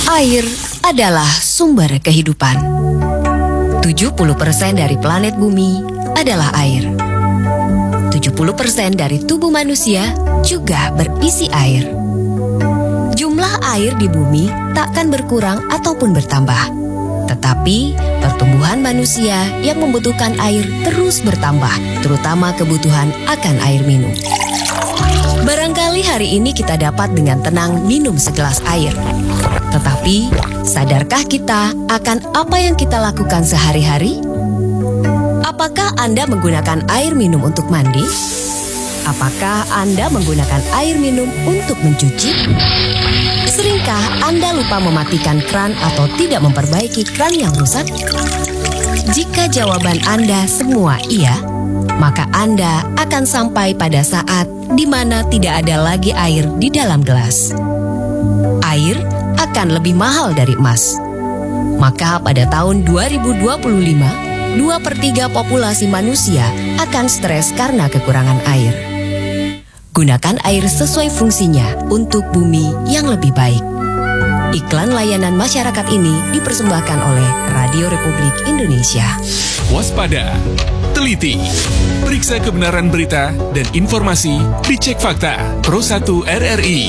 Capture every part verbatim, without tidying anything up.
Air adalah sumber kehidupan. tujuh puluh persen dari planet bumi adalah air. tujuh puluh persen dari tubuh manusia juga berisi air. Jumlah air di bumi takkan berkurang ataupun bertambah. Tetapi pertumbuhan manusia yang membutuhkan air terus bertambah, terutama kebutuhan akan air minum. Barangkali hari ini kita dapat dengan tenang minum segelas air. Tetapi, sadarkah kita akan apa yang kita lakukan sehari-hari? Apakah Anda menggunakan air minum untuk mandi? Apakah Anda menggunakan air minum untuk mencuci? Seringkah Anda lupa mematikan kran atau tidak memperbaiki kran yang rusak? Jika jawaban Anda semua iya, maka Anda akan sampai pada saat di mana tidak ada lagi air di dalam gelas. Air akan lebih mahal dari emas. Maka pada tahun dua ribu dua puluh lima, dua per tiga populasi manusia akan stres karena kekurangan air. Gunakan air sesuai fungsinya untuk bumi yang lebih baik. Iklan layanan masyarakat ini dipersembahkan oleh Radio Republik Indonesia. Waspada, teliti, periksa kebenaran berita dan informasi, dicek fakta. Pro satu R R I.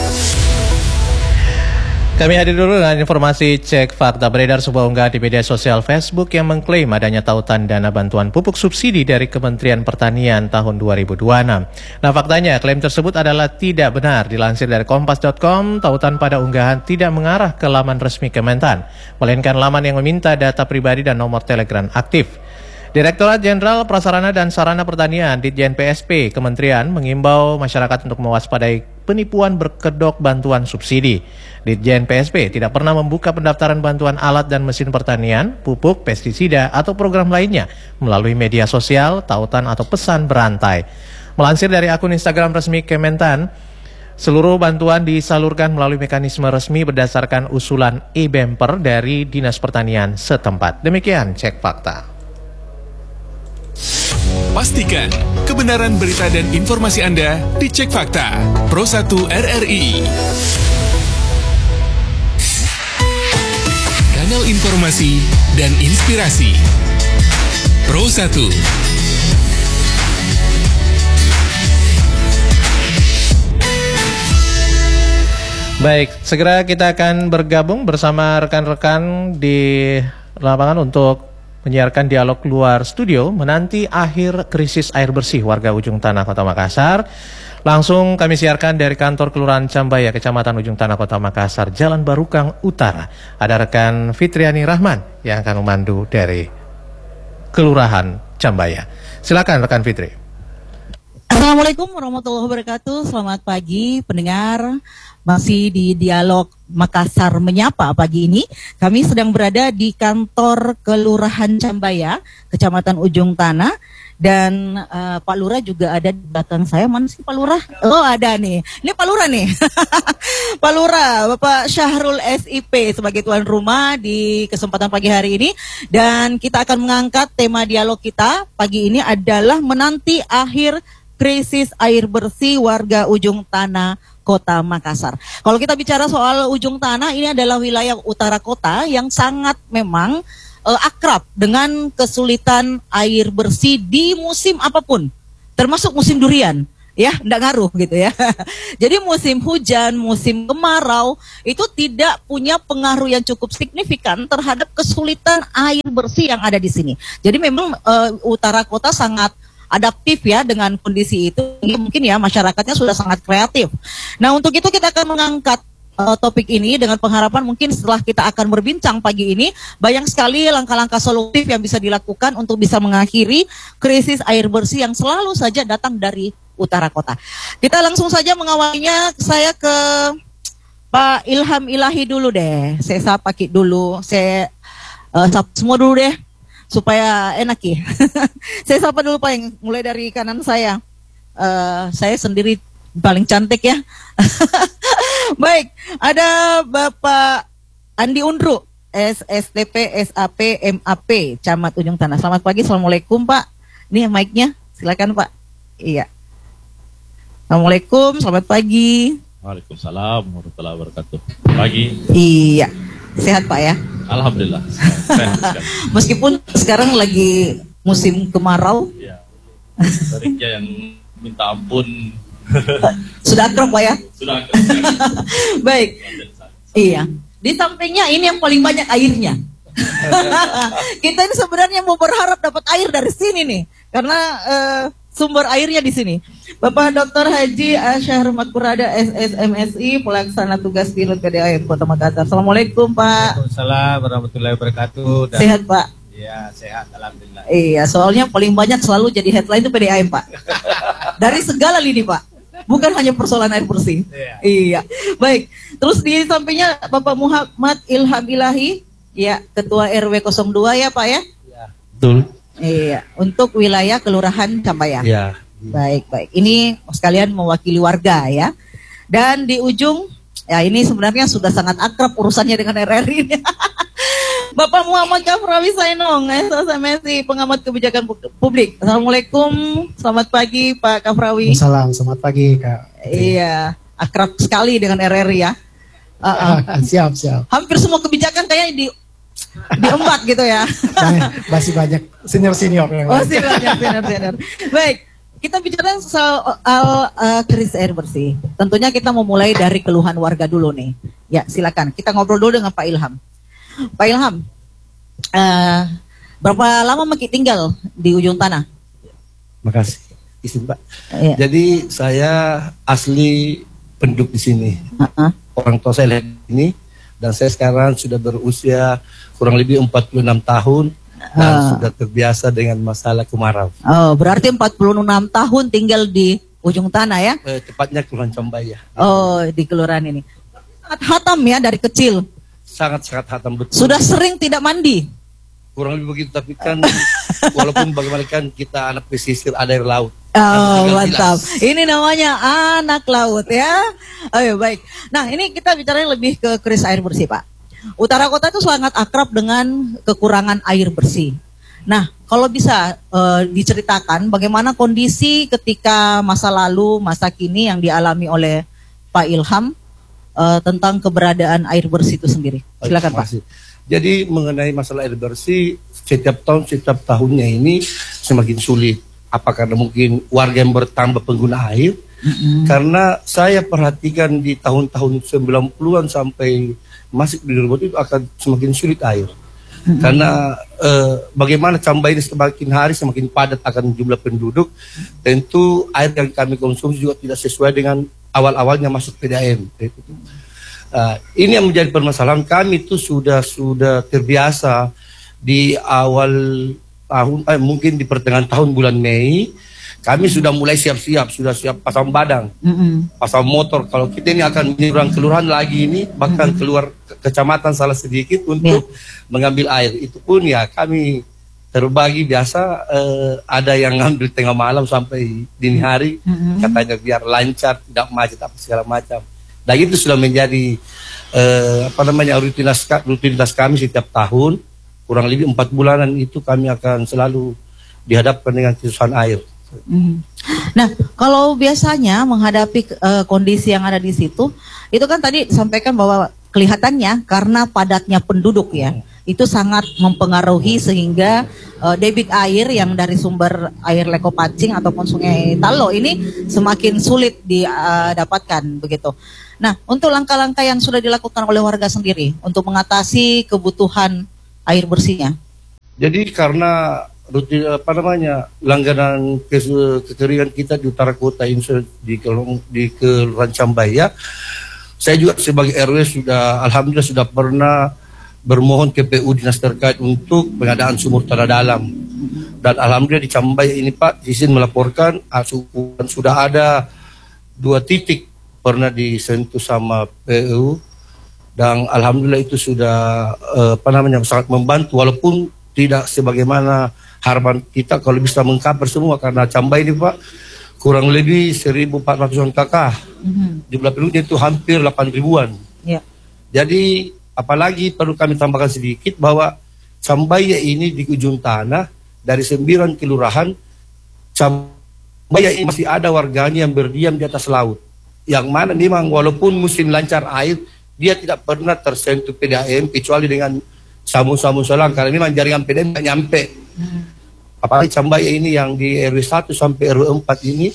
Kami hadir dulu dengan informasi cek fakta. Beredar sebuah unggahan di media sosial Facebook yang mengklaim adanya tautan dana bantuan pupuk subsidi dari Kementerian Pertanian tahun dua ribu dua puluh enam. Nah, faktanya klaim tersebut adalah tidak benar. Dilansir dari kompas titik com, tautan pada unggahan tidak mengarah ke laman resmi Kementan, melainkan laman yang meminta data pribadi dan nomor Telegram aktif. Direktorat Jenderal Prasarana dan Sarana Pertanian Ditjen P S P Kementerian mengimbau masyarakat untuk mewaspadai penipuan berkedok bantuan subsidi. Ditjen P S P tidak pernah membuka pendaftaran bantuan alat dan mesin pertanian, pupuk, pestisida, atau program lainnya melalui media sosial, tautan, atau pesan berantai. Melansir dari akun Instagram resmi Kementan, seluruh bantuan disalurkan melalui mekanisme resmi berdasarkan usulan e-bemper dari Dinas Pertanian setempat. Demikian cek fakta. Pastikan kebenaran berita dan informasi Anda dicek fakta. Pro satu R R I. Kanal informasi dan inspirasi. Pro satu. Baik, segera kita akan bergabung bersama rekan-rekan di lapangan untuk menyiarkan dialog luar studio menanti akhir krisis air bersih warga Ujung Tanah, Kota Makassar. Langsung kami siarkan dari kantor Kelurahan Cambaya, Kecamatan Ujung Tanah, Kota Makassar, Jalan Barukang Utara. Ada rekan Fitriani Rahman yang akan memandu dari Kelurahan Cambaya. Silakan rekan Fitri. Assalamualaikum warahmatullahi wabarakatuh. Selamat pagi pendengar. Masih di Dialog Makassar Menyapa pagi ini. Kami sedang berada di kantor Kelurahan Cambaya, Kecamatan Ujung Tanah. Dan uh, Pak Lurah juga ada di belakang saya. Mana sih Pak Lurah? Oh, ada nih. Ini Pak Lurah nih. Pak Lurah, Bapak Syahrul S I P sebagai tuan rumah di kesempatan pagi hari ini. Dan kita akan mengangkat tema dialog kita pagi ini adalah menanti akhir krisis air bersih warga Ujung Tanah, Kota Makassar. Kalau kita bicara soal Ujung Tanah, ini adalah wilayah utara kota yang sangat memang uh, akrab dengan kesulitan air bersih di musim apapun, termasuk musim durian. Ya, enggak ngaruh gitu ya. Jadi musim hujan, musim kemarau itu tidak punya pengaruh yang cukup signifikan terhadap kesulitan air bersih yang ada di sini. Jadi memang uh, utara kota sangat adaptif ya dengan kondisi itu. Mungkin ya masyarakatnya sudah sangat kreatif. Nah, untuk itu kita akan mengangkat uh, topik ini dengan pengharapan mungkin setelah kita akan berbincang pagi ini banyak sekali langkah-langkah solutif yang bisa dilakukan untuk bisa mengakhiri krisis air bersih yang selalu saja datang dari utara kota. Kita langsung saja mengawalinya. Saya ke Pak Ilham Ilahi dulu deh. Saya sapa Ki dulu. Saya uh, sapa semua dulu deh, supaya enak ya. Saya sapa dulu Pak, yang mulai dari kanan saya. Uh, saya sendiri paling cantik ya. Baik, ada Bapak Andi Undru, S S T P S A P M A P, Camat Ujung Tanah. Selamat pagi, Assalamualaikum Pak. Ini mic-nya, silakan Pak. Iya. Assalamualaikum, selamat pagi. Waalaikumsalam warahmatullahi wabarakatuh. Pagi. Iya, sehat Pak ya? Alhamdulillah. Sehat sekali. Meskipun sekarang lagi musim kemarau. Ya, seringnya yang minta ampun. Sudah akrab Pak ya? Sudah. Baik. Iya. Di sampingnya ini yang paling banyak airnya. Kita ini sebenarnya mau berharap dapat air dari sini nih, karena uh, sumber airnya di sini. Bapak Doktor Haji Asyar Makurada S S M S I, pelaksana tugas Dirut P D A M Kota Makassar. Assalamualaikum Pak. Waalaikumsalam warahmatullahi wabarakatuh. Dan sehat Pak? Iya sehat, alhamdulillah. Iya, soalnya paling banyak selalu jadi headline itu P D A M Pak. Dari segala lini Pak, bukan hanya persoalan air bersih. Iya. Iya. Baik. Terus di sampingnya Bapak Muhammad Ilham Ilahi, ya Ketua R W nol dua ya Pak ya? Iya. Betul. Iya. Untuk wilayah Kelurahan Cambaya. Iya. Baik, baik. Ini sekalian mewakili warga ya. Dan di ujung, ya ini sebenarnya sudah sangat akrab urusannya dengan R R I ini. Bapak Muhammad Kafrawi Sainong, S S M S I, pengamat kebijakan publik. Assalamualaikum, selamat pagi Pak Kafrawi. Salam, selamat pagi Kak. Iya, akrab sekali dengan R R I ya. Uh -uh. Siap, siap. Hampir semua kebijakan kayaknya di diembat gitu ya. Masih banyak senior-senior. Oh, senior-senior. Baik. Kita bicara soal uh, krisis air bersih. Tentunya kita mau mulai dari keluhan warga dulu nih. Ya, silakan. Kita ngobrol dulu dengan Pak Ilham. Pak Ilham, uh, berapa lama Maki tinggal di ujung tanah? Makasih, izin Pak. Uh, Jadi saya asli penduduk di sini. Uh -uh. Orang tua saya ini, dan saya sekarang sudah berusia kurang lebih empat puluh enam tahun. Dan uh. sudah terbiasa dengan masalah kemarau. Oh, berarti empat puluh enam tahun tinggal di ujung tanah ya? Eh, tepatnya Kelurahan Cambaya. Oh, di kelurahan ini. Sangat hatam ya dari kecil. Sangat-sangat hatam betul. Sudah sering tidak mandi? Kurang lebih begitu, tapi kan walaupun bagaimana kan kita anak pesisir, ada air laut. Oh, mantap. Ini namanya anak laut ya. Oh ya, baik. Nah, ini kita bicara lebih ke krisis air bersih, Pak. Utara kota itu sangat akrab dengan kekurangan air bersih. Nah, kalau bisa e, diceritakan bagaimana kondisi ketika masa lalu, masa kini yang dialami oleh Pak Ilham e, tentang keberadaan air bersih itu sendiri. Silakan Pak. Jadi mengenai masalah air bersih, setiap tahun, setiap tahunnya ini semakin sulit. Apa karena mungkin warga yang bertambah pengguna air? Mm-hmm. Karena saya perhatikan di tahun-tahun sembilan puluhan sampai masih di dua ribu itu akan semakin sulit air. Mm-hmm. Karena eh, bagaimana Cambaya ini semakin hari semakin padat akan jumlah penduduk, tentu air yang kami konsumsi juga tidak sesuai dengan awal-awalnya masuk P D A M. Uh, ini yang menjadi permasalahan. Kami itu sudah sudah terbiasa di awal tahun, eh, mungkin di pertengahan tahun bulan Mei. Kami sudah mulai siap-siap, sudah siap pasang badang, mm-hmm. pasang motor. Kalau kita ini akan menyeberang kelurahan lagi ini, bahkan mm-hmm. keluar ke kecamatan salah sedikit untuk yeah. mengambil air. Itu pun ya kami terbagi biasa, eh, ada yang ngambil tengah malam sampai dini hari, mm-hmm. katanya biar lancar, tidak macet apa segala macam. Dan itu sudah menjadi eh, apa namanya rutinitas, rutinitas kami setiap tahun, kurang lebih empat bulanan itu kami akan selalu dihadapkan dengan kesusahan air. Hmm. Nah, kalau biasanya menghadapi uh, kondisi yang ada di situ, itu kan tadi disampaikan bahwa kelihatannya karena padatnya penduduk ya, hmm. itu sangat mempengaruhi sehingga uh, debit air yang dari sumber air Leko Pancing ataupun Sungai Talo ini semakin sulit didapatkan uh, begitu. Nah, untuk langkah-langkah yang sudah dilakukan oleh warga sendiri untuk mengatasi kebutuhan air bersihnya. Jadi karena rutin apa namanya langganan kekeringan kita di utara kota ini di di Kelurahan Cambaya, saya juga sebagai R W sudah alhamdulillah sudah pernah bermohon ke P U dinas terkait untuk pengadaan sumur tanah dalam, dan alhamdulillah di Cambaya ini Pak izin melaporkan asupan sudah ada dua titik pernah disentuh sama P U, dan alhamdulillah itu sudah eh, apa namanya sangat membantu walaupun tidak sebagaimana harapan kita kalau bisa mengcover semua, karena Cambaya ini Pak kurang lebih seribu empat ratusan kakak, mm-hmm. jumlah penduduknya itu hampir delapan ribuan. Yeah. Jadi apalagi perlu kami tambahkan sedikit bahwa Cambaya ini di ujung tanah dari sembilan kelurahan, Cambaya ini masih ada warganya yang berdiam di atas laut. yang mana memang walaupun musim lancar air, dia tidak pernah tersentuh P D A M kecuali dengan samu-samu selang, karena memang jaringan P D A M tidak nyampe. Hmm. Apalagi Cambaya ini yang di R W satu sampai R W empat ini,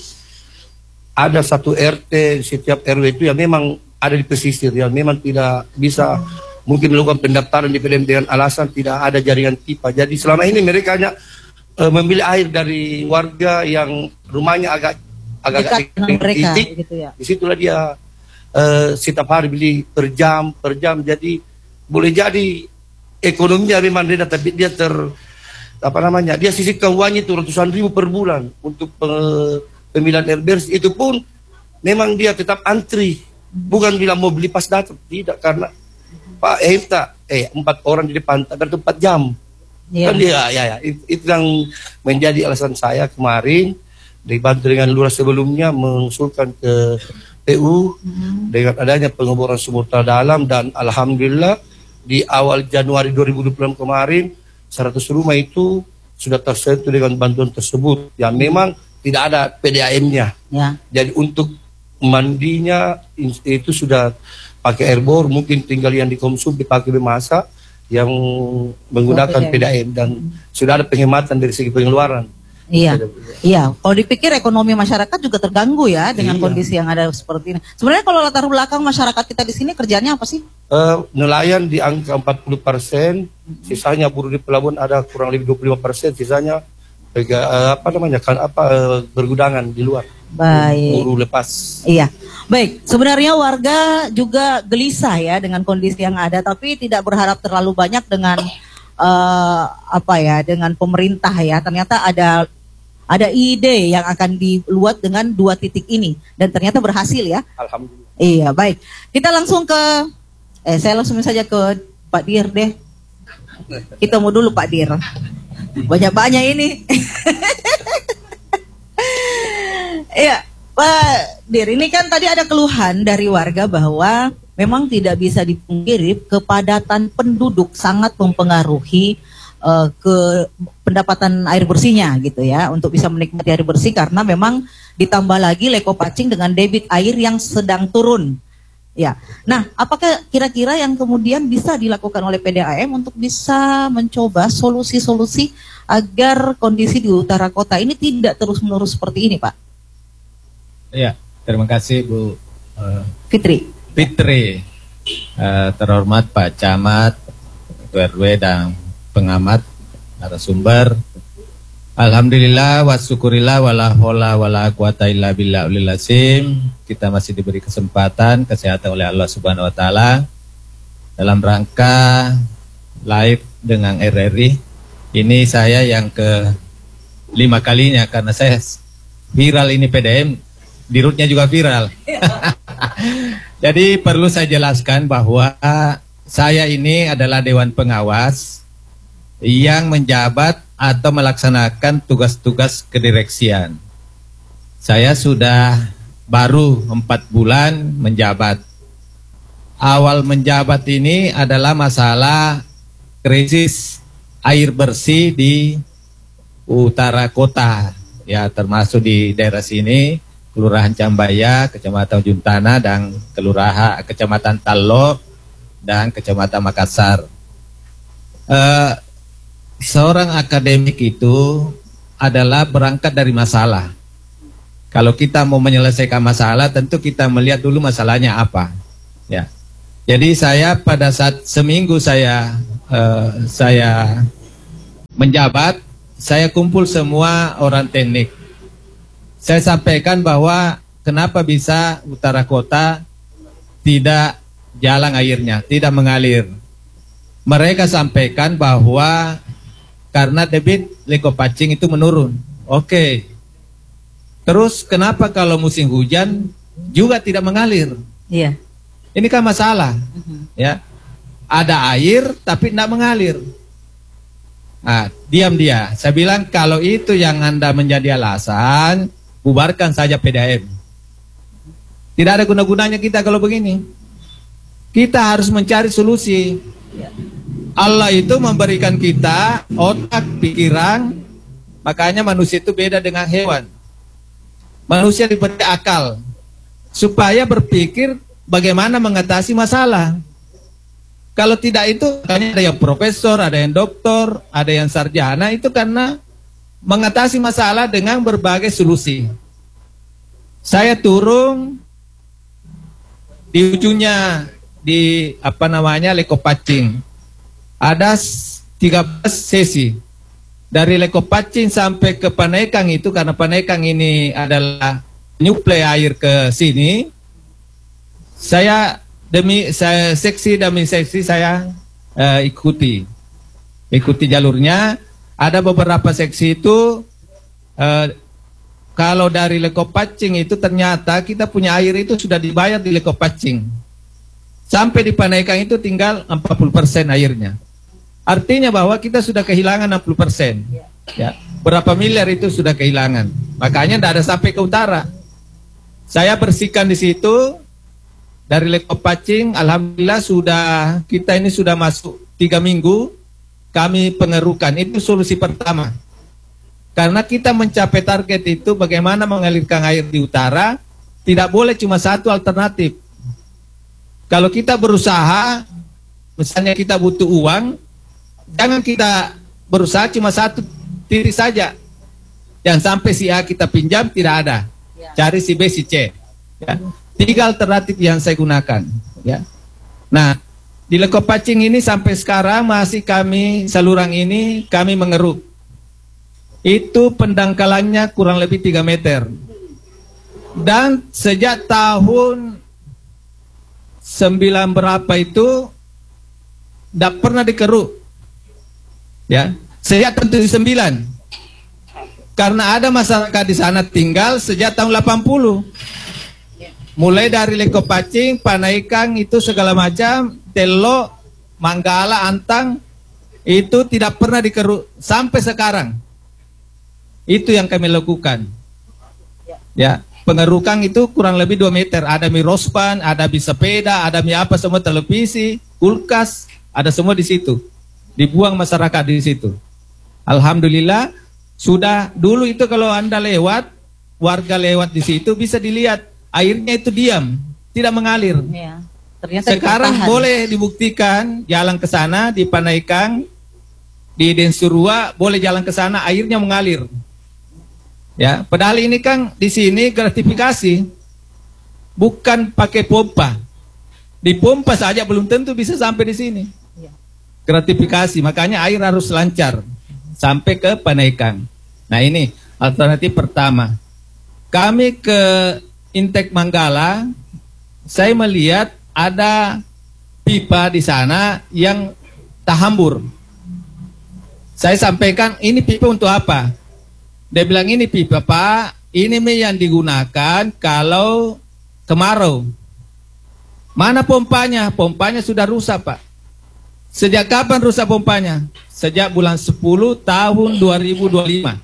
ada satu R T setiap R W itu yang memang ada di pesisir, yang memang tidak bisa hmm. mungkin melakukan pendaftaran di P D A M dengan alasan tidak ada jaringan pipa. Jadi selama ini mereka hanya uh, memilih air dari warga yang rumahnya agak agak titik, gitu ya. Disitulah dia uh, setiap hari beli per jam, per jam. Jadi boleh jadi ekonominya memang rendah, tapi dia ter apa namanya, dia sisihkan uangnya itu ratusan ribu per bulan untuk uh, pemilihan air bersih. Itu pun memang dia tetap antri, bukan bilang mau beli pas datang, tidak, karena Pak Ehta eh empat orang di depan tak ada empat jam. Yeah. Kan dia ya ya itu, itu yang menjadi alasan saya kemarin dibantu dengan lurah sebelumnya mengusulkan ke P U mm-hmm. dengan adanya pengeboran sumur dalam, dan alhamdulillah di awal Januari dua ribu dua puluh enam kemarin seratus rumah itu sudah tersentuh dengan bantuan tersebut yang memang tidak ada P D A M-nya. Ya. Jadi untuk mandinya itu sudah pakai air bor, mungkin tinggal yang dikonsumsi dipakai memasak yang menggunakan oh, P D A M, dan mm-hmm. sudah ada penghematan dari segi pengeluaran. Iya, iya. Kalau dipikir ekonomi masyarakat juga terganggu ya dengan iya. kondisi yang ada seperti ini. Sebenarnya kalau latar belakang masyarakat kita di sini kerjanya apa sih? Uh, nelayan di angka empat puluh persen, mm-hmm. sisanya buruh di pelabuhan ada kurang lebih dua puluh lima persen, sisanya uh, apa namanya kan apa uh, bergudangan di luar. Baik. Buruh lepas. Iya. Baik, sebenarnya warga juga gelisah ya dengan kondisi yang ada, tapi tidak berharap terlalu banyak dengan uh, apa ya, dengan pemerintah ya. Ternyata ada ada ide yang akan dibuat dengan dua titik ini, dan ternyata berhasil ya. Alhamdulillah. Iya, baik. Kita langsung ke eh saya langsung saja ke Pak Dir deh. Kita mau dulu Pak Dir. Banyak-banyak ini. Iya, Pak Dir, ini kan tadi ada keluhan dari warga bahwa memang tidak bisa dipungkiri kepadatan penduduk sangat mempengaruhi uh, ke pendapatan air bersihnya gitu ya, untuk bisa menikmati air bersih, karena memang ditambah lagi Leko Pacing dengan debit air yang sedang turun. Ya, nah apakah kira-kira yang kemudian bisa dilakukan oleh P D A M untuk bisa mencoba solusi-solusi agar kondisi di utara kota ini tidak terus-menerus seperti ini, Pak? Ya, terima kasih Bu uh, Fitri. Fitri, uh, terhormat Pak Camat, Ketua R W dan pengamat, narasumber. Alhamdulillah wa syukurillah wala haula wala quwata illa billah ulil azim. Kita masih diberi kesempatan, kesehatan oleh Allah Subhanahu wa taala dalam rangka live dengan R R I. Ini saya yang ke lima kalinya karena saya viral ini P D A M. Di rootnya juga viral. Jadi perlu saya jelaskan bahwa saya ini adalah Dewan Pengawas yang menjabat atau melaksanakan tugas-tugas kedireksian. Saya sudah baru empat bulan menjabat. Awal menjabat ini adalah masalah krisis air bersih di utara kota, ya termasuk di daerah sini. Kelurahan Cambaya, Kecamatan Ujung Tanah, dan Kelurahan Kecamatan Tallo dan Kecamatan Makassar. Uh, seorang akademik itu adalah berangkat dari masalah. Kalau kita mau menyelesaikan masalah, tentu kita melihat dulu masalahnya apa. Ya. Jadi saya pada saat seminggu saya uh, saya menjabat, saya kumpul semua orang teknik. Saya sampaikan bahwa kenapa bisa utara kota tidak jalan airnya, tidak mengalir. Mereka sampaikan bahwa karena debit Leko Pacing itu menurun. Oke. Terus kenapa kalau musim hujan juga tidak mengalir? Iya. Ini kan masalah. Uh-huh. Ya. Ada air tapi tidak mengalir. Nah, diam dia. Saya bilang kalau itu yang Anda menjadi alasan, bubarkan saja P D A M. Tidak ada guna-gunanya kita kalau begini. Kita harus mencari solusi. Allah itu memberikan kita otak, pikiran. Makanya manusia itu beda dengan hewan. Manusia diberi akal. supaya berpikir bagaimana mengatasi masalah. Kalau tidak itu, makanya ada yang profesor, ada yang doktor, ada yang sarjana, itu karena mengatasi masalah dengan berbagai solusi. Saya turun di ujungnya di apa namanya Lekopacing. Ada tiga belas sesi. Dari Lekopacing sampai ke Panekang itu, karena Panekang ini adalah nyuplai air ke sini. Saya demi saya seksi demi seksi saya uh, ikuti ikuti jalurnya. Ada beberapa seksi itu uh, kalau dari Lekopacing itu ternyata kita punya air itu sudah dibayar di Lekopacing, sampai di Panekang itu tinggal empat puluh persen airnya. Artinya bahwa kita sudah kehilangan enam puluh persen, ya. Berapa miliar itu sudah kehilangan, makanya tidak ada sampai ke utara. Saya bersihkan di situ. Dari Lekopacing, alhamdulillah sudah, kita ini sudah masuk tiga minggu, kami pengerukan. Itu solusi pertama. Karena kita mencapai target itu, bagaimana mengalirkan air di utara, tidak boleh cuma satu alternatif. Kalau kita berusaha, misalnya kita butuh uang, jangan kita berusaha cuma satu titik saja. Jangan sampai si A kita pinjam, tidak ada. Cari si B, si C. Ya. Tiga alternatif yang saya gunakan, ya. Nah, di Lekopacing ini sampai sekarang masih kami saluran ini kami mengeruk. Itu pendangkalannya kurang lebih tiga meter. Dan sejak tahun sembilan berapa itu tidak pernah dikeruk, ya. Sejak tahun sembilan, karena ada masyarakat di sana tinggal sejak tahun delapan puluh. Mulai dari Lekopacing, Panekang itu segala macam, Telo, Manggala, Antang, itu tidak pernah dikeruk sampai sekarang. Itu yang kami lakukan. Ya, pengerukan itu kurang lebih dua meter. Ada mie rospan, ada mie sepeda, ada mie apa semua, televisi, kulkas, ada semua di situ. Dibuang masyarakat di situ. Alhamdulillah, sudah dulu itu kalau Anda lewat, warga lewat di situ bisa dilihat. Airnya itu diam, tidak mengalir. Ya, ternyata sekarang ditahan. Boleh dibuktikan jalan ke sana di Panekang, di Densurua, boleh jalan ke sana, airnya mengalir. Ya, padahal ini kan di sini gratifikasi, bukan pakai pompa. Di pompa saja belum tentu bisa sampai di sini. Ya. Gratifikasi, makanya air harus lancar sampai ke Panekang. Nah ini alternatif pertama. Kami ke Intek Manggala, saya melihat ada pipa di sana yang tahambur. Saya sampaikan, ini pipa untuk apa? Dia bilang, ini pipa Pak, ini yang digunakan kalau kemarau. Mana pompanya? Pompanya sudah rusak Pak. Sejak kapan rusak pompanya? Sejak bulan sepuluh tahun dua ribu dua puluh lima.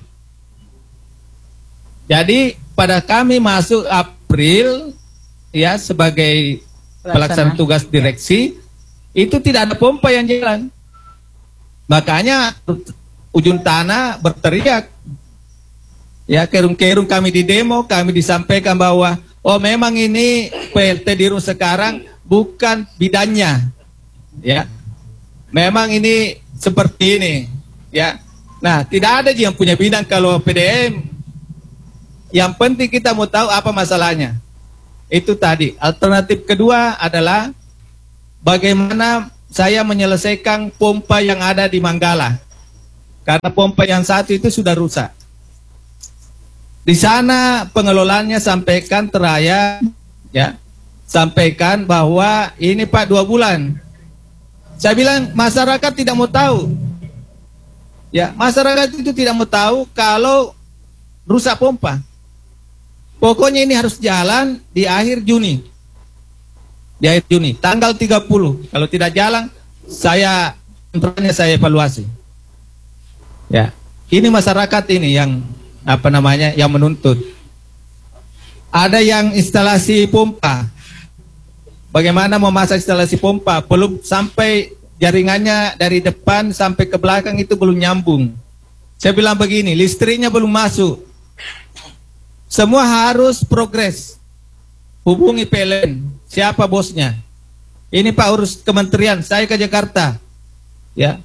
Jadi pada kami masuk April ya sebagai pelaksana tugas direksi, itu tidak ada pompa yang jalan. Makanya ujung tanah berteriak. Ya, kerung-kerung kami di demo, kami disampaikan bahwa oh memang ini P L T Dirut sekarang bukan bidangnya. Ya. Memang ini seperti ini, ya. Nah, tidak ada yang punya bidang kalau P D M. Yang penting kita mau tahu apa masalahnya. Itu tadi. Alternatif kedua adalah bagaimana saya menyelesaikan pompa yang ada di Manggala. Karena pompa yang satu itu sudah rusak. Di sana pengelolanya sampaikan teraya, ya, sampaikan bahwa ini Pak dua bulan. Saya bilang masyarakat tidak mau tahu. Ya, masyarakat itu tidak mau tahu kalau rusak pompa. Pokoknya ini harus jalan di akhir Juni. Di akhir Juni, tanggal tiga puluh. Kalau tidak jalan, saya kontranya saya evaluasi. Ya, ini masyarakat ini yang apa namanya yang menuntut. Ada yang instalasi pompa. Bagaimana memasang instalasi pompa? Belum sampai jaringannya dari depan sampai ke belakang itu belum nyambung. Saya bilang begini, listriknya belum masuk. Semua harus progres. hubungi P L N. Siapa bosnya? Ini Pak urus kementerian, saya ke Jakarta. Ya.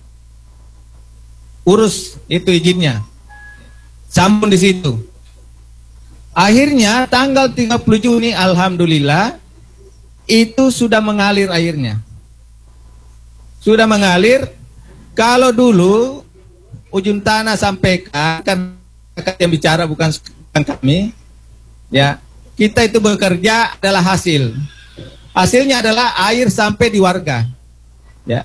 Urus itu izinnya. Sambung di situ. Akhirnya tanggal tiga puluh Juni alhamdulillah itu sudah mengalir airnya. Sudah mengalir. Kalau dulu ujung tanah sampaikan kan yang bicara bukan kami. Ya, kita itu bekerja adalah hasil. Hasilnya adalah air sampai di warga. Ya.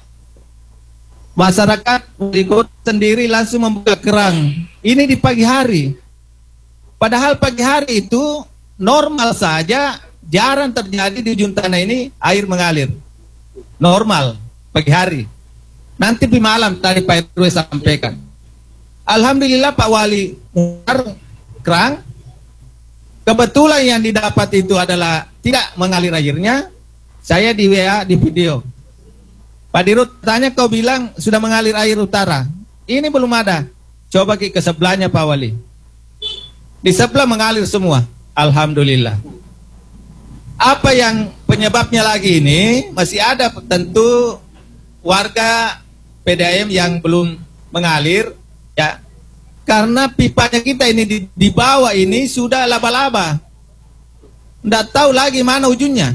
Masyarakat ikut sendiri langsung membuka kerang. Ini di pagi hari. Padahal pagi hari itu normal saja, jarang terjadi di ujung tanah ini air mengalir. Normal pagi hari. Nanti di malam tadi Pak R W sampaikan. Alhamdulillah Pak Wali mutar kerang. Kebetulan yang didapat itu adalah tidak mengalir airnya. Saya di W A di video. Pak Dirut tanya, kau bilang sudah mengalir air utara. Ini belum ada. Coba ke sebelahnya Pak Wali. Di sebelah mengalir semua. Alhamdulillah. Apa yang penyebabnya lagi ini? Masih ada tentu warga P D A M yang belum mengalir. Ya. Karena pipanya kita ini di, di bawah ini sudah laba-laba. Tidak tahu lagi mana ujungnya.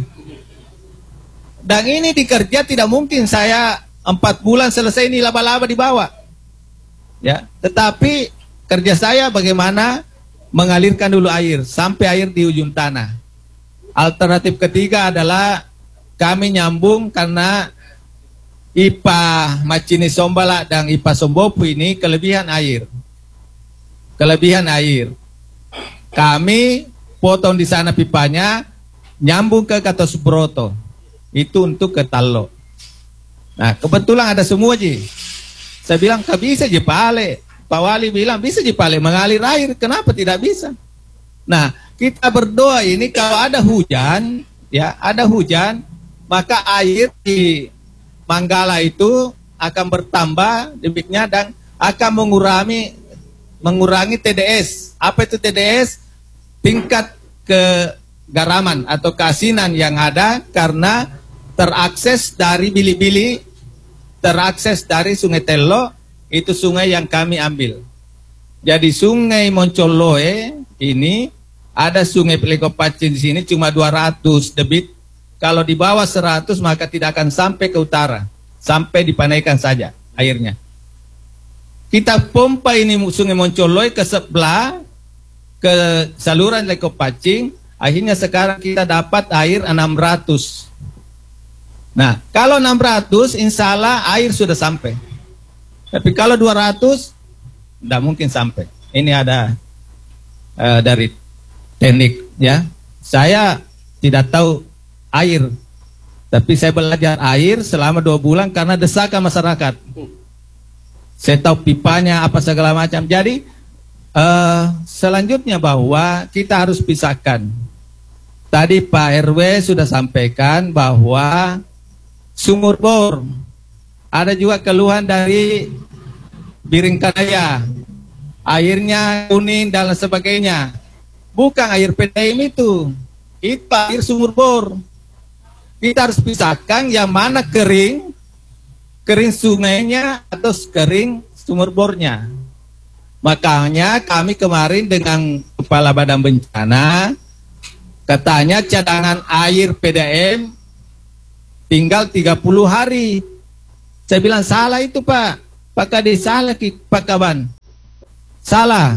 Dan ini dikerja tidak mungkin saya empat bulan selesai ini laba-laba di bawah. Ya, tetapi kerja saya bagaimana mengalirkan dulu air sampai air di ujung tanah. Alternatif ketiga adalah kami nyambung karena I P A Macini Sombala dan I P A Sombopu ini kelebihan air. Kelebihan air. Kami potong di sana pipanya, nyambung ke Gatot Subroto. Itu untuk ke Talo. Nah, kebetulan ada semua Ji. Saya bilang, tak bisa Ji Pale. Pak Wali bilang, bisa Ji Pale mengalir air. Kenapa tidak bisa? Nah, kita berdoa ini kalau ada hujan, ya, ada hujan, maka air di Manggala itu akan bertambah debitnya dan akan mengurangi mengurangi T D S. Apa itu T D S? Tingkat kegaraman atau keasinan yang ada karena terakses dari Bili-Bili, terakses dari Sungai Tello, itu sungai yang kami ambil. Jadi Sungai Moncoloe ini ada Sungai Pelekopacin di sini cuma dua ratus debit. Kalau di bawah seratus maka tidak akan sampai ke utara, sampai dipanaikan saja airnya. Kita pompa ini Sungai Moncoloe ke sebelah ke saluran Lekopacing, akhirnya sekarang kita dapat air enam ratus. Nah, kalau enam ratus insya Allah air sudah sampai. Tapi kalau dua ratus tidak mungkin sampai. Ini ada uh, dari teknik ya. Saya tidak tahu air, tapi saya belajar air selama dua bulan karena desakan masyarakat. Saya tahu pipanya apa segala macam. Jadi uh, selanjutnya bahwa kita harus pisahkan. Tadi Pak R W sudah sampaikan bahwa sumur bor, ada juga keluhan dari Biringkanaya, airnya kuning dan sebagainya. Bukan air P D A M itu, itu air sumur bor. Kita harus pisahkan yang mana kering, kering sungainya atau kering sumur bornya. Makanya kami kemarin dengan Kepala Badan Bencana, katanya cadangan air P D A M tinggal tiga puluh hari. Saya bilang salah itu Pak. Pak Kades salah Pak Kaban. Salah.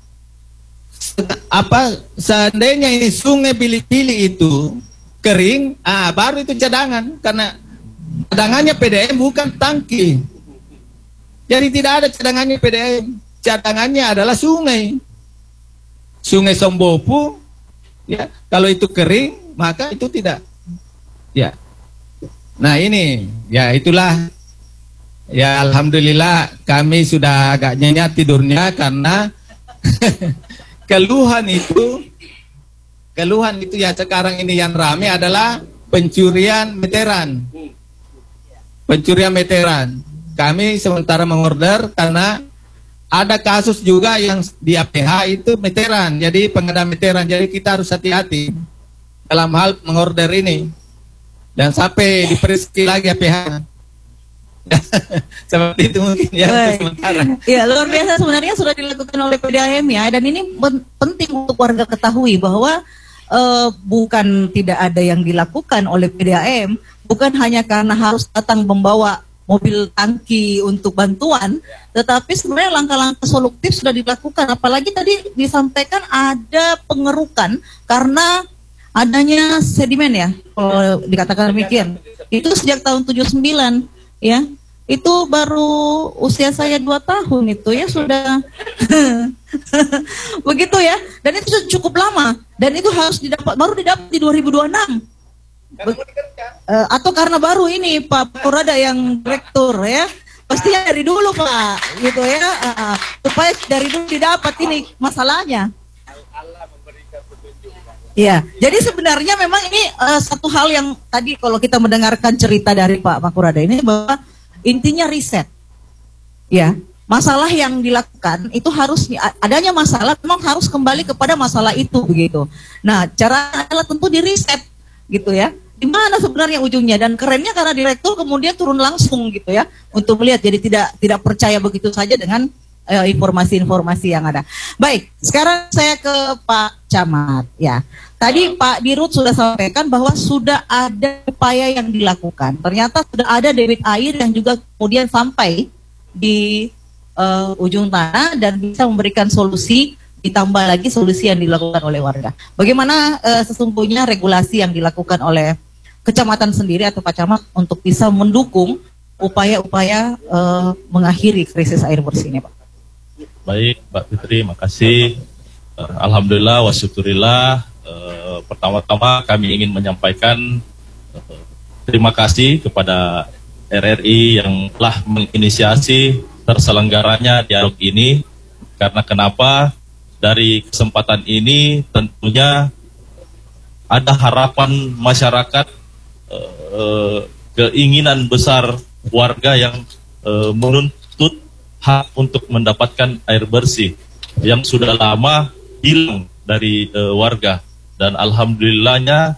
Apa seandainya ini Sungai Bili-Bili itu kering, ah baru itu cadangan karena cadangannya P D A M bukan tangki. Jadi tidak ada cadangannya P D A M. Cadangannya adalah sungai. Sungai Sombopu ya, kalau itu kering maka itu tidak. Ya. Nah ini, ya itulah, ya alhamdulillah kami sudah agak nyenyak tidurnya karena keluhan itu, keluhan itu ya sekarang ini yang ramai adalah pencurian meteran. Pencurian meteran. Kami sementara mengorder karena ada kasus juga yang di A P H itu meteran, jadi pengadaan meteran, jadi kita harus hati-hati. dalam hal mengorder ini. Dan sampai diperski lagi ya pihak. Seperti itu mungkin ya untuk sementara. Ya, luar biasa sebenarnya sudah dilakukan oleh P D A M ya, dan ini penting untuk warga ketahui bahwa uh, bukan tidak ada yang dilakukan oleh P D A M, bukan hanya karena harus datang membawa mobil tangki untuk bantuan, tetapi sebenarnya langkah-langkah solutif sudah dilakukan. Apalagi tadi disampaikan ada pengerukan karena adanya sedimen ya, kalau dikatakan demikian. Itu sejak tahun tujuh puluh sembilan. Ya, itu baru usia saya dua tahun itu ya sudah begitu ya, dan itu cukup lama, dan itu harus didapat baru didapat di dua ribu dua puluh enam. Uh, atau karena baru ini Pak Purada yang direktur ya, pastinya dari dulu Pak, gitu ya, uh, supaya dari dulu didapat ini masalahnya. Ya, jadi sebenarnya memang ini uh, satu hal yang tadi kalau kita mendengarkan cerita dari Pak Makurada ini bahwa intinya riset. Ya, masalah yang dilakukan itu harus adanya masalah memang harus kembali kepada masalah itu begitu. Nah, cara adalah tentu di riset gitu ya. Di mana sebenarnya ujungnya, dan kerennya karena direktur kemudian turun langsung gitu ya untuk melihat, jadi tidak tidak percaya begitu saja dengan informasi-informasi yang ada. Baik, sekarang saya ke Pak Camat ya. Tadi Pak Dirut sudah sampaikan bahwa sudah ada upaya yang dilakukan. Ternyata sudah ada debit air yang juga kemudian sampai di uh, ujung tanah dan bisa memberikan solusi, ditambah lagi solusi yang dilakukan oleh warga. Bagaimana uh, sesungguhnya regulasi yang dilakukan oleh kecamatan sendiri atau Pak Camat untuk bisa mendukung upaya-upaya uh, mengakhiri krisis air bersih ini, Pak? Baik, Mbak Fitri, makasih. Uh, Alhamdulillah, wasyukurillah. Uh, pertama-tama kami ingin menyampaikan uh, terima kasih kepada R R I yang telah menginisiasi terselenggaranya dialog ini. Karena kenapa? Dari kesempatan ini tentunya ada harapan masyarakat, uh, uh, keinginan besar warga yang uh, menuntut hak untuk mendapatkan air bersih yang sudah lama hilang dari uh, warga, dan alhamdulillahnya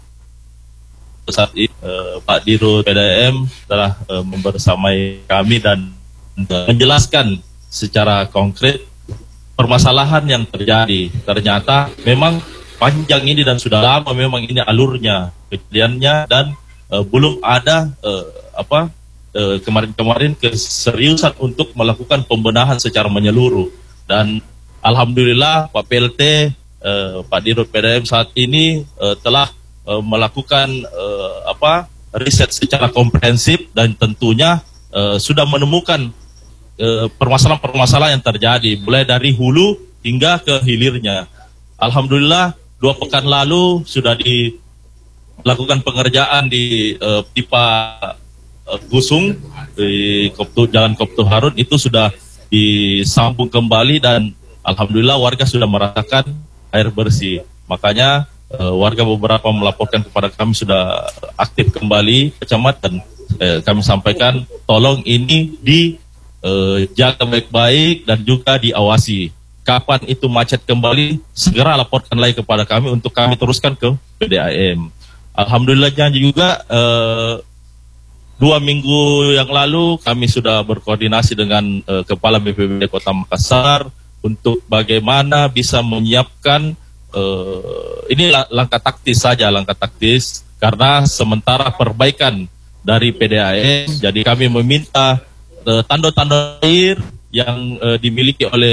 saat ini uh, Pak Dirut P D A M telah uh, membersamai kami dan uh, menjelaskan secara konkret permasalahan yang terjadi. Ternyata memang panjang ini dan sudah lama memang ini alurnya kejadiannya, dan uh, belum ada uh, apa kemarin-kemarin keseriusan untuk melakukan pembenahan secara menyeluruh. Dan alhamdulillah Pak P L T, eh, Pak Dirut P D A M saat ini eh, telah eh, melakukan eh, apa riset secara komprehensif, dan tentunya eh, sudah menemukan eh, permasalahan-permasalahan yang terjadi mulai dari hulu hingga ke hilirnya. Alhamdulillah dua pekan lalu sudah dilakukan pengerjaan di eh, pipa Gusung di Koptu, Jalan Koptu Harun itu sudah disambung kembali, dan alhamdulillah warga sudah merasakan air bersih. Makanya uh, warga beberapa melaporkan kepada kami sudah aktif kembali kecamatan. Uh, kami sampaikan tolong ini dijaga uh, baik-baik dan juga diawasi. Kapan itu macet kembali, segera laporkan lagi kepada kami untuk kami teruskan ke P D A M. Alhamdulillahnya juga uh, dua minggu yang lalu kami sudah berkoordinasi dengan uh, Kepala B P B D Kota Makassar untuk bagaimana bisa menyiapkan, uh, ini langkah taktis saja, langkah taktis, karena sementara perbaikan dari P D A M, jadi kami meminta uh, tanda-tanda air yang uh, dimiliki oleh